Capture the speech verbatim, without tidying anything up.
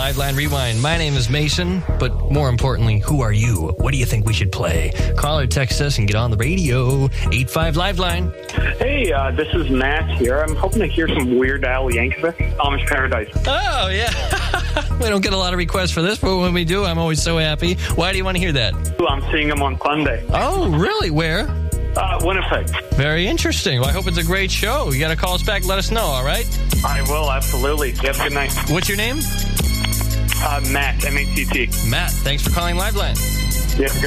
Liveline Rewind. My name is Mason, but more importantly, who are you? What do you think we should play? Call or text us and get on the radio. eight five Liveline. Hey, uh, this is Matt here. I'm hoping to hear some Weird Al Yankovic, Amish Paradise. Oh, yeah. We don't get a lot of requests for this, but when we do, I'm always so happy. Why do you want to hear that? I'm seeing him on Sunday. Oh, really? Where? Uh, Winnipeg. Very interesting. Well, I hope it's a great show. You got to call us back. Let us know, all right? I will, absolutely. You have a good night. What's your name? Uh, Matt, M A T T. Matt, thanks for calling Liveline. Yeah, good.